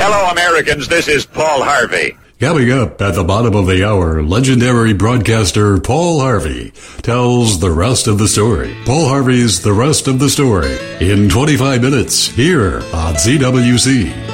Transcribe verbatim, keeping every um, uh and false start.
Hello, Americans. This is Paul Harvey. Coming up at the bottom of the hour, legendary broadcaster Paul Harvey tells the rest of the story. Paul Harvey's The Rest of the Story in twenty-five minutes here on Z W C.